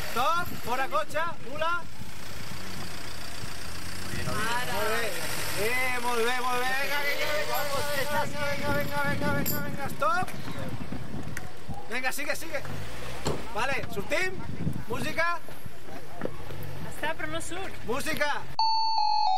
Stop, fora cotxe, mula. Molt bé, molt bé. Vinga, stop. Vinga, sigue. Vale, sortim. Música. Està, però no surt. Música.